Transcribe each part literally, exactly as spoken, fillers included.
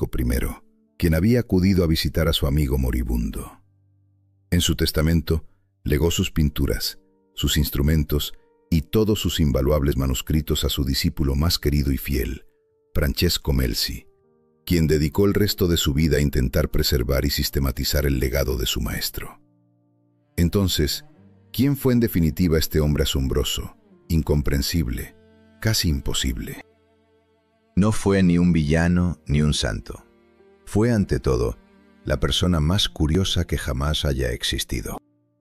Francisco primero, quien había acudido a visitar a su amigo moribundo. En su testamento, legó sus pinturas, sus instrumentos y todos sus invaluables manuscritos a su discípulo más querido y fiel, Francesco Melzi, quien dedicó el resto de su vida a intentar preservar y sistematizar el legado de su maestro. Entonces, ¿quién fue en definitiva este hombre asombroso, incomprensible, casi imposible? No fue ni un villano ni un santo. Fue, ante todo, la persona más curiosa que jamás haya existido.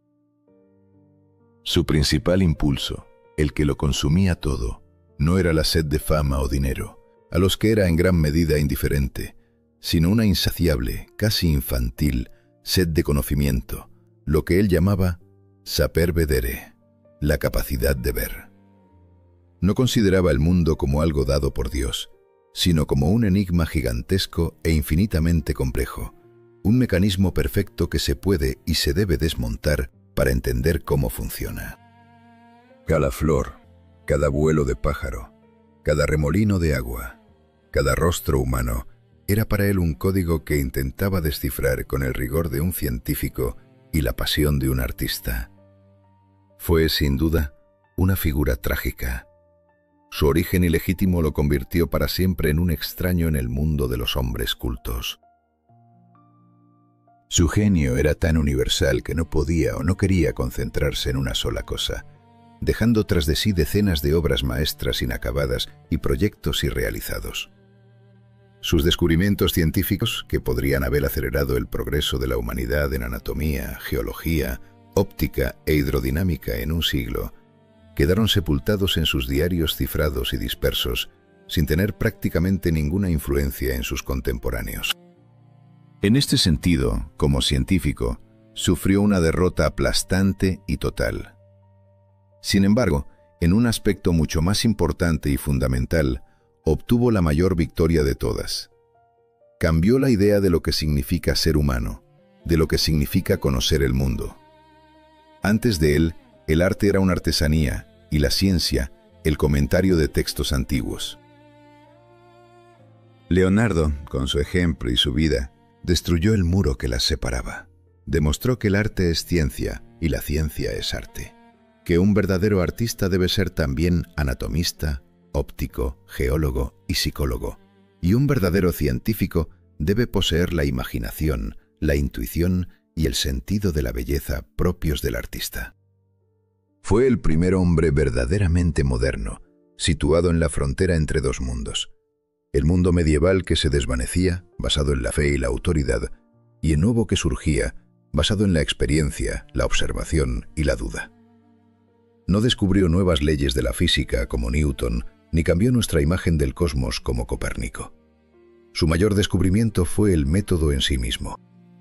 Su principal impulso, el que lo consumía todo, no era la sed de fama o dinero, a los que era en gran medida indiferente, sino una insaciable, casi infantil, sed de conocimiento, lo que él llamaba saper vedere, la capacidad de ver. No consideraba el mundo como algo dado por Dios, sino como un enigma gigantesco e infinitamente complejo, un mecanismo perfecto que se puede y se debe desmontar para entender cómo funciona. Cada flor, cada vuelo de pájaro, cada remolino de agua, cada rostro humano, era para él un código que intentaba descifrar con el rigor de un científico y la pasión de un artista. Fue, sin duda, una figura trágica. Su origen ilegítimo lo convirtió para siempre en un extraño en el mundo de los hombres cultos. Su genio era tan universal que no podía o no quería concentrarse en una sola cosa, dejando tras de sí decenas de obras maestras inacabadas y proyectos irrealizados. Sus descubrimientos científicos, que podrían haber acelerado el progreso de la humanidad en anatomía, geología, óptica e hidrodinámica en un siglo, quedaron sepultados en sus diarios cifrados y dispersos, sin tener prácticamente ninguna influencia en sus contemporáneos. En este sentido, como científico, sufrió una derrota aplastante y total. Sin embargo, en un aspecto mucho más importante y fundamental, obtuvo la mayor victoria de todas. Cambió la idea de lo que significa ser humano, de lo que significa conocer el mundo. Antes de él, el arte era una artesanía y la ciencia, el comentario de textos antiguos. Leonardo, con su ejemplo y su vida, destruyó el muro que las separaba. Demostró que el arte es ciencia y la ciencia es arte. Que un verdadero artista debe ser también anatomista, óptico, geólogo y psicólogo. Y un verdadero científico debe poseer la imaginación, la intuición y el sentido de la belleza propios del artista. Fue el primer hombre verdaderamente moderno, situado en la frontera entre dos mundos. El mundo medieval que se desvanecía, basado en la fe y la autoridad, y el nuevo que surgía, basado en la experiencia, la observación y la duda. No descubrió nuevas leyes de la física como Newton, ni cambió nuestra imagen del cosmos como Copérnico. Su mayor descubrimiento fue el método en sí mismo.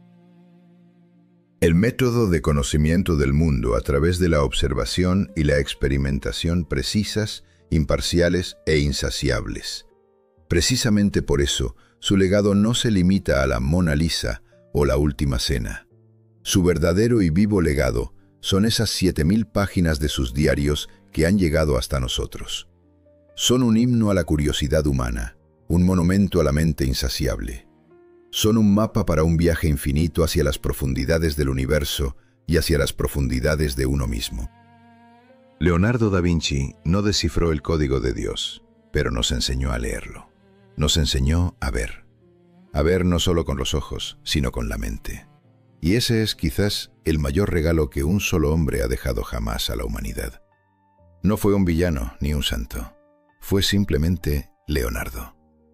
El método de conocimiento del mundo a través de la observación y la experimentación precisas, imparciales e insaciables. Precisamente por eso, su legado no se limita a la Mona Lisa o la Última Cena. Su verdadero y vivo legado son esas siete mil páginas de sus diarios que han llegado hasta nosotros. Son un himno a la curiosidad humana, un monumento a la mente insaciable. Son un mapa para un viaje infinito hacia las profundidades del universo y hacia las profundidades de uno mismo. Leonardo da Vinci no descifró el código de Dios, pero nos enseñó a leerlo. Nos enseñó a ver. A ver no solo con los ojos, sino con la mente. Y ese es quizás el mayor regalo que un solo hombre ha dejado jamás a la humanidad. No fue un villano ni un santo. Fue simplemente Leonardo.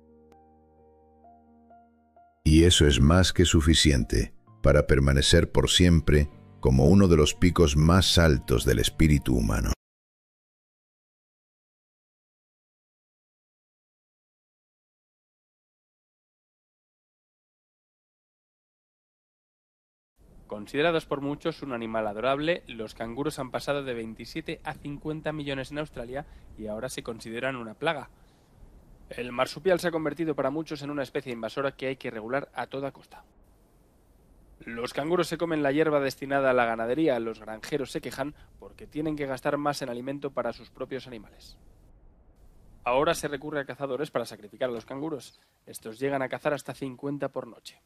Y eso es más que suficiente para permanecer por siempre como uno de los picos más altos del espíritu humano. Considerados por muchos un animal adorable, los canguros han pasado de veintisiete a cincuenta millones en Australia y ahora se consideran una plaga. El marsupial se ha convertido para muchos en una especie invasora que hay que regular a toda costa. Los canguros se comen la hierba destinada a la ganadería. Los granjeros se quejan porque tienen que gastar más en alimento para sus propios animales. Ahora se recurre a cazadores para sacrificar a los canguros. Estos llegan a cazar hasta cincuenta por noche.